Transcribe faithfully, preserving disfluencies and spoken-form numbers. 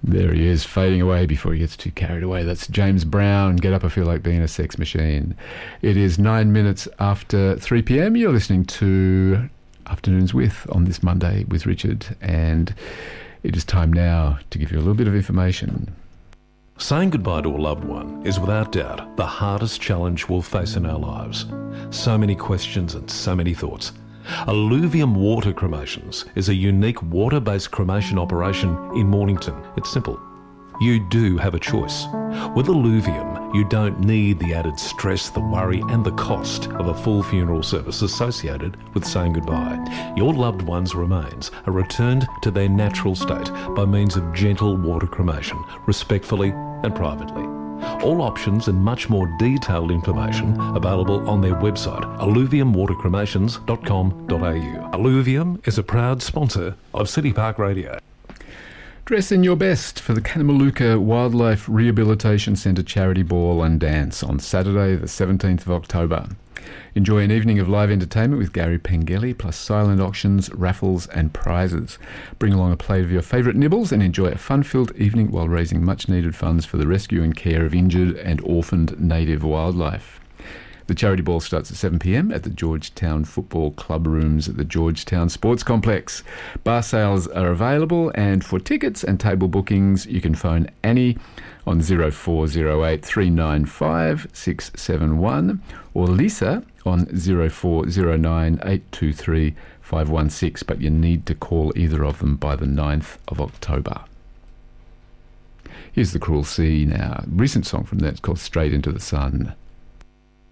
There he is, fading away before he gets too carried away. That's James Brown, Get Up, I Feel Like Being a Sex Machine. It is nine minutes after three p.m. You're listening to Afternoons With on this Monday with Richard, and it is time now to give you a little bit of information. Saying goodbye to a loved one is without doubt the hardest challenge we'll face in our lives. So many questions and so many thoughts. Alluvium Water Cremations is a unique water-based cremation operation in Mornington. It's simple. You do have a choice. With Alluvium, you don't need the added stress, the worry and the cost of a full funeral service associated with saying goodbye. Your loved one's remains are returned to their natural state by means of gentle water cremation, respectfully and privately. All options and much more detailed information available on their website, alluvium water cremations dot com dot a u. Alluvium is a proud sponsor of City Park Radio. Dress in your best for the Canamalooka Wildlife Rehabilitation Centre Charity Ball and Dance on Saturday the seventeenth of October. Enjoy an evening of live entertainment with Gary Pengelly, plus silent auctions, raffles and prizes. Bring along a plate of your favourite nibbles and enjoy a fun-filled evening while raising much-needed funds for the rescue and care of injured and orphaned native wildlife. The charity ball starts at seven p.m. at the Georgetown Football Club rooms at the Georgetown Sports Complex. Bar sales are available, and for tickets and table bookings you can phone Annie on zero four zero eight three nine five six seven one or Lisa on zero four zero nine eight two three five one six, but you need to call either of them by the ninth of October. Here's The Cruel Sea now. A recent song from that, it's called Straight Into the Sun.